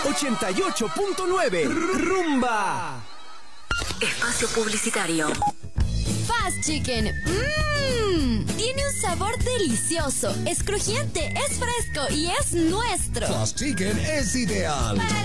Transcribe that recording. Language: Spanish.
88.9 Rumba. Espacio publicitario. Fast Chicken. Tiene un sabor delicioso, es crujiente, es fresco y es nuestro. Fast Chicken es ideal.